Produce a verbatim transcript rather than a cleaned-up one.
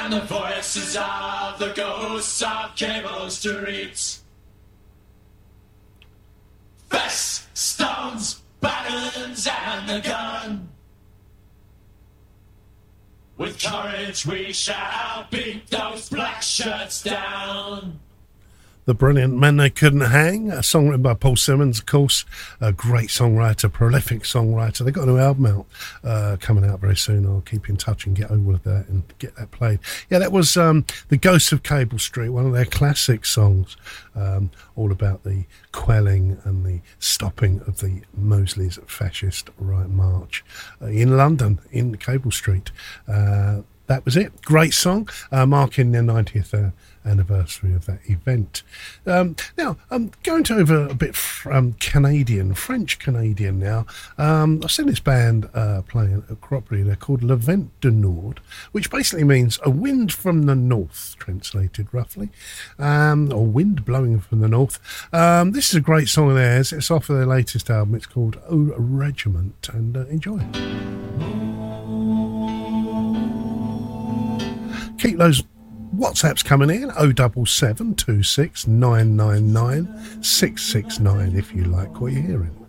and the voices of the ghosts of Cable Street. Vests, stones, batons, and the gun. With courage we shall beat those black shirts down. The Brilliant Men They Couldn't Hang, a song written by Paul Simmons, of course, a great songwriter, prolific songwriter. They've got a new album out, uh, coming out very soon. I'll keep in touch and get over with that and get that played. Yeah, that was um, The Ghosts of Cable Street, one of their classic songs, um, all about the quelling and the stopping of the Mosley's fascist right march uh, in London, in Cable Street. Uh, that was it. Great song, uh, marking their ninetieth uh, anniversary of that event. Um, now, I'm going to over a bit um, Canadian, French Canadian now. Um, I've seen this band uh, playing at Croppery. They're called Le Vent du Nord, which basically means a wind from the north, translated roughly, um, or wind blowing from the north. Um, this is a great song of theirs. It's off of their latest album. It's called O Regiment, and uh, enjoy. Keep those WhatsApp's coming in, oh seven seven two six nine nine nine six six nine, if you like what you're hearing.